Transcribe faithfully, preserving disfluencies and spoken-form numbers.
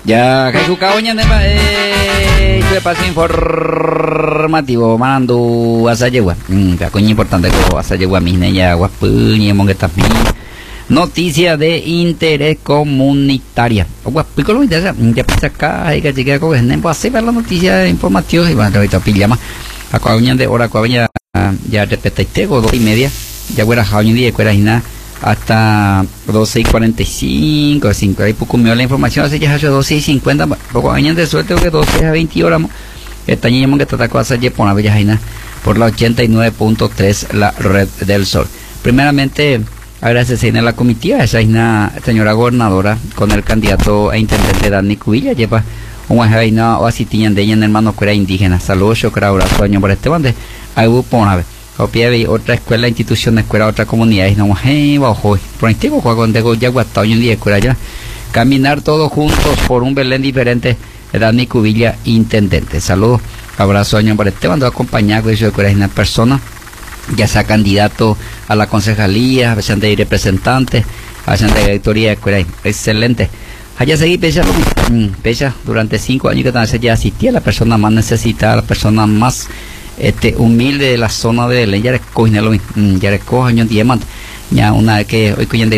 Ya, Jesús Caoña, eh, tu espacio informativo, mando a Sayegua. Mm, coño importante que a Sayegua, mis niñas, guapuñe, monguetas, mi. Noticia de interés comunitaria. Guapico lo interesa, ya pisa acá, hay que llegar con el nempo, así ver la noticia informativa y bueno, ahorita pillamos. A Caoña de hora, Caoña, ya repete, dos y media, ya fuera Caoña día, fuera nada. Hasta doce y cuarenta y cinco, cinco, ahí poco me dio la información, así que ha hecho doce y cincuenta, poco años de suerte que doce a veinte horas, esta niña que trata cosas ya por la bella jaina, por la ochenta y nueve punto tres, la red del sol. Primeramente, agradecer a la comitiva, esa jaina, señora gobernadora, con el candidato a intendente Dani Cubilla, lleva una jaina o así tiñan de ella en hermano que era indígena, saludos, yo creo, abrazo, año por este bande, ahí hubo por una vez. Copié otra escuela, institución, escuela, otra comunidad, y no, hey, bajo, por este cuando ya guatao un día escuela ya, caminar todos juntos por un Belén diferente, Dani Cubilla, intendente. Saludos, abrazo, año para este bando acompañado de su escuela, una persona, ya sea candidato a la concejalía, a veces de representante, a veces de directoría de escuela, excelente. Allá seguí pesa, pesa durante cinco años que también ya asistía la persona más necesitada, la persona más este humilde de la zona de Belén, ya recogen ya recogen años diamante, ya una vez que hoy coñen de